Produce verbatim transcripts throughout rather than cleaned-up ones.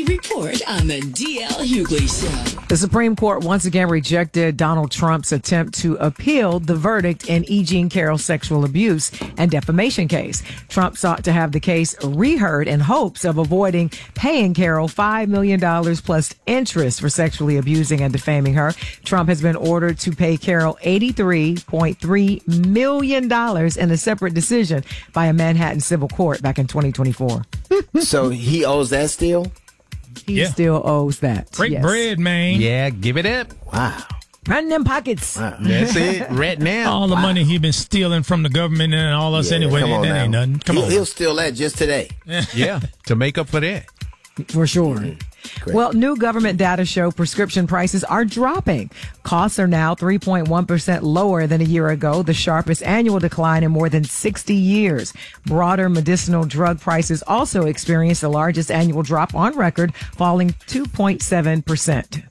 Report on the D L Hughley Show. The Supreme Court once again rejected Donald Trump's attempt to appeal the verdict in E. Jean Carroll's sexual abuse and defamation case. Trump sought to have the case reheard in hopes of avoiding paying Carroll five million dollars plus interest for sexually abusing and defaming her. Trump has been ordered to pay Carroll eighty-three point three million dollars in a separate decision by a Manhattan civil court back in twenty twenty-four. So he owes that still? He Yeah. still owes that. Break yes. bread, man. Yeah, give it up. Wow. Run them pockets. Wow. That's it. Right now. All the Wow. money he been stealing from the government and all us Yeah, anyway. come That, on that now. ain't nothing. Come He- on. He'll steal that just today. Yeah, to make up for that. For sure. Great. Well, new government data show prescription prices are dropping. Costs are now three point one percent lower than a year ago, the sharpest annual decline in more than sixty years. Broader medicinal drug prices also experienced the largest annual drop on record, falling two point seven percent.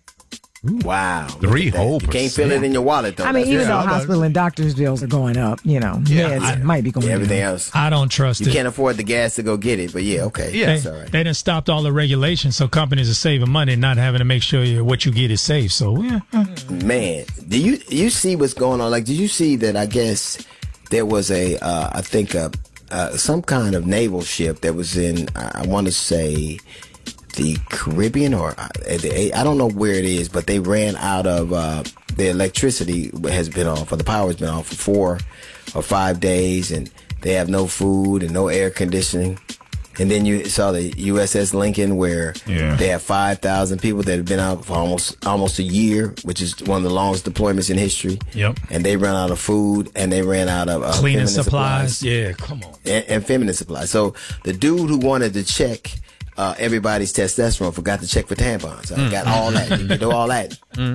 Wow. Three Look at that. whole You can't percent. feel it in your wallet, though. I mean, That's even it. though I know. hospital and doctors' bills are going up, you know, Yeah, meds I- might be going Yeah, everything down. else. I don't trust You it. can't afford the gas to go get it, but yeah, okay. Yeah. They, That's all right. they done stopped all the regulations, so companies are saving money and not having to make sure you, what you get is safe. So, yeah. Man, do you you see what's going on? Like, did you see that? I guess there was a, uh, I think, uh, uh, some kind of naval ship that was in, I want to say, the Caribbean, or uh, the, I don't know where it is, but they ran out of uh, the electricity has been off, or the power's been off for four or five days, and they have no food and no air conditioning. And then you saw the U S S Lincoln, where Yeah. they have five thousand people that have been out for almost almost a year, which is one of the longest deployments in history. Yep. And they ran out of food, and they ran out of uh, Cleaning feminine supplies. Yeah, come on. and, and feminine supplies. So the dude who wanted to check uh, everybody's testosterone forgot to check for tampons. I got all that. You can do all that.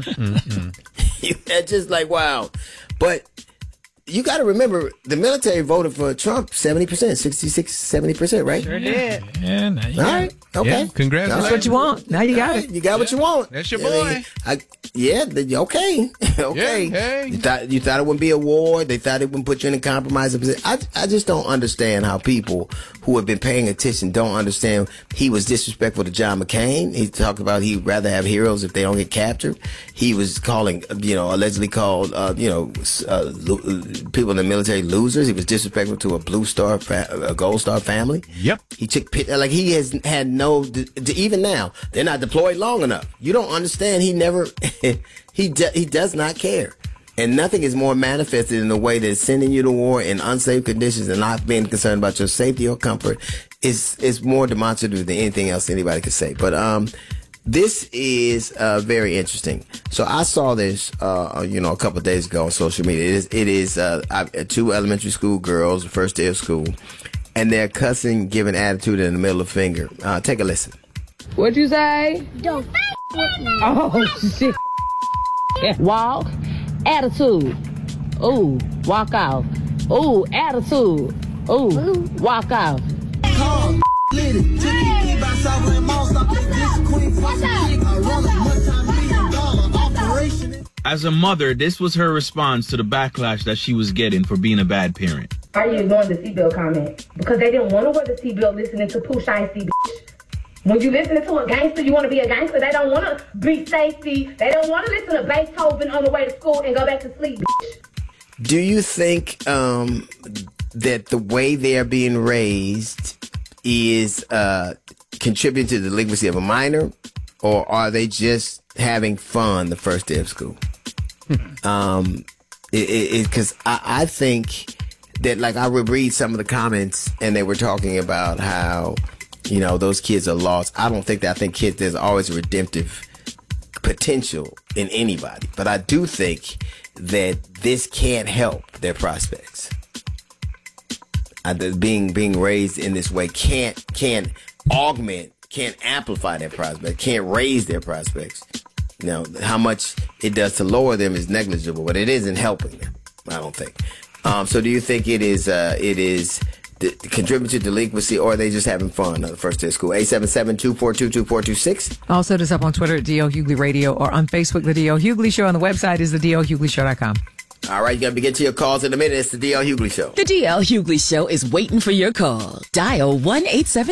It's just like, wow. But you got to remember, the military voted for Trump seventy percent, sixty-six, seventy percent, right? Sure did. Yeah, now you All got right. it. Okay. Yeah, congratulations. That's what you want. Now you got All it. right, You got what you want. That's your I mean, boy. I, yeah. the- Okay. okay. Yeah, hey. You thought you thought it wouldn't be a war. They thought it wouldn't put you in a compromising position. I I just don't understand how people who have been paying attention don't understand. He was disrespectful to John McCain. He talked about he'd rather have heroes if they don't get captured. He was calling, you know, allegedly called, uh, you know, uh, lo- people in the military losers. He was disrespectful to a Blue Star, fa- a Gold Star family. Yep. He took pit like he has had no. d- d- Even now, they're not deployed long enough. You don't understand. He never. he do, he does not care, and nothing is more manifested in the way that sending you to war in unsafe conditions and not being concerned about your safety or comfort is is more demonstrative than anything else anybody could say. But um. This is uh, very interesting. So I saw this, uh, you know, a couple of days ago on social media. It is, it is uh, I- two elementary school girls, the first day of school, and they're cussing, giving attitude in the middle finger. Uh, take a listen. What'd you say? Don't with me. Oh, shit. Walk. Attitude. Ooh, walk out. Ooh, attitude. Ooh, walk out. As a mother, this was her response to the backlash that she was getting for being a bad parent. Are you ignoring the seatbelt comment? Because they didn't want to wear the seatbelt listening to Pooh Shiesty, bitch. When you listening to a gangster, you want to be a gangster. They don't want to be safety. They don't want to listen to Beethoven on the way to school and go back to sleep, bitch. Do you think um, that the way they're being raised is uh, contributing to the delinquency of a minor, or are they just having fun the first day of school? um, because I, I think that, like, I would read some of the comments and they were talking about how, you know, those kids are lost. I don't think that. I think kids, there's always a redemptive potential in anybody. But I do think that this can't help their prospects. Uh, the- being being raised in this way can't can't augment, can't amplify their prospects, can't raise their prospects. You know, how much it does to lower them is negligible, but it isn't helping them, I don't think. Um, so do you think it is uh, it is d- contributing to delinquency, or are they just having fun on the first day of school? eight seven seven, two four two, two four two six. Also, just up on Twitter at D L Hughley Radio, or on Facebook, The D L Hughley Show, and the website is the D L Hughley Show dot com. All right, you're going to begin to your calls in a minute. It's the D L Hughley Show. The D L Hughley Show is waiting for your call. Dial one eight seven